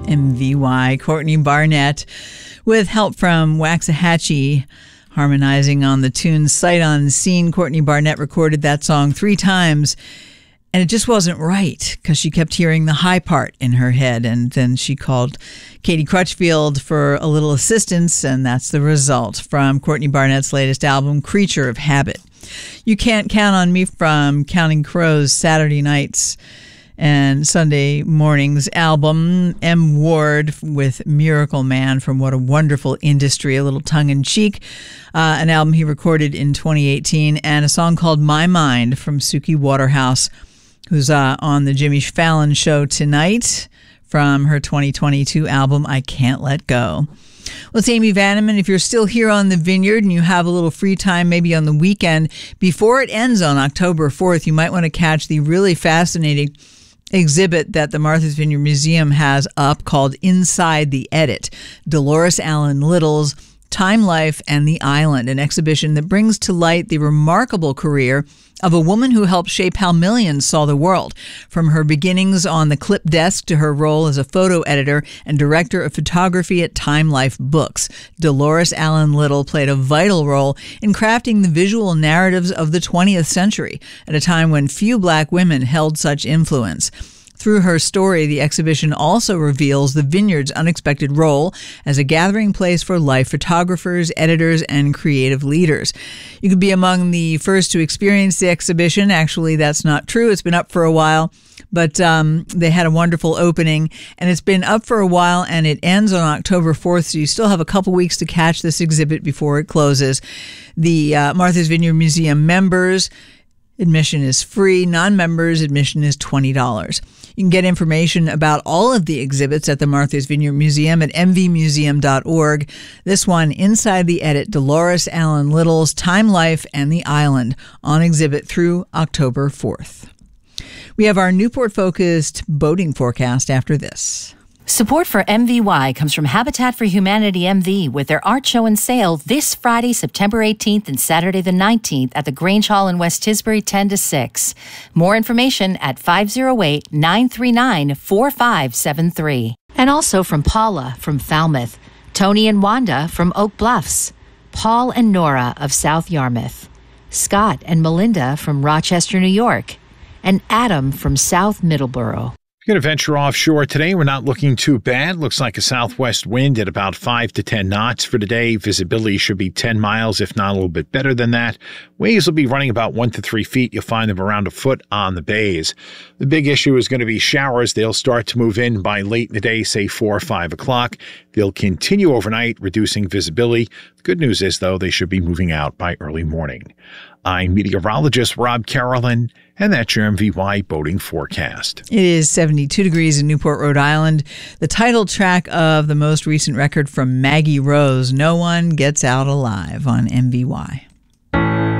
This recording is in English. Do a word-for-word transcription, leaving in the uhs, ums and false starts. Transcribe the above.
M V Y. Courtney Barnett, with help from Waxahachie, harmonizing on the tune Sight Unseen. Courtney Barnett recorded that song three times, and it just wasn't right because she kept hearing the high part in her head. And then she called Katie Crutchfield for a little assistance, and that's the result from Courtney Barnett's latest album, Creature of Habit. You Can't Count on Me from Counting Crows' Saturday nights and Sunday mornings album. M. Ward with Miracle Man from What a Wonderful Industry, a little tongue-in-cheek, uh, an album he recorded in twenty eighteen, and a song called My Mind from Suki Waterhouse, who's uh, on the Jimmy Fallon show tonight, from her twenty twenty-two album, I Can't Let Go. Well, it's Amy Vanneman. If you're still here on the Vineyard and you have a little free time, maybe on the weekend, before it ends on October fourth, you might want to catch the really fascinating exhibit that the Martha's Vineyard Museum has up called Inside the Edit, Dolores Allen Little's Time, Life, and the Island, an exhibition that brings to light the remarkable career of a woman who helped shape how millions saw the world, from her beginnings on the clip desk to her role as a photo editor and director of photography at Time Life Books. Dolores Allen Little played a vital role in crafting the visual narratives of the twentieth century, at a time when few Black women held such influence. Through her story, the exhibition also reveals the Vineyard's unexpected role as a gathering place for life photographers, editors, and creative leaders. You could be among the first to experience the exhibition. Actually, that's not true. It's been up for a while, but um, they had a wonderful opening, and it's been up for a while, and it ends on October fourth, so you still have a couple weeks to catch this exhibit before it closes. The uh, Martha's Vineyard Museum members, admission is free. Non-members, admission is twenty dollars. You can get information about all of the exhibits at the Martha's Vineyard Museum at m v museum dot org. This one, Inside the Edit, Dolores Allen Little's Time, Life, and the Island, on exhibit through October fourth. We have our Newport-focused boating forecast after this. Support for M V Y comes from Habitat for Humanity M V with their art show and sale this Friday, September eighteenth and Saturday the nineteenth at the Grange Hall in West Tisbury, ten to six. More information at five oh eight, nine three nine, four five seven three. And also from Paula from Falmouth, Tony and Wanda from Oak Bluffs, Paul and Nora of South Yarmouth, Scott and Melinda from Rochester, New York, and Adam from South Middleborough. Going to venture offshore today. We're not looking too bad. Looks like a southwest wind at about five to ten knots for today. Visibility should be ten miles, if not a little bit better than that. Waves will be running about one to three feet. You'll find them around a foot on the bays. The big issue is going to be showers. They'll start to move in by late in the day, say four or five o'clock. They'll continue overnight, reducing visibility. The good news is, though, they should be moving out by early morning. I'm meteorologist Rob Carolyn, and that's your M V Y boating forecast. It is seventy-two degrees in Newport, Rhode Island. The title track of the most recent record from Maggie Rose, No One Gets Out Alive, on M V Y.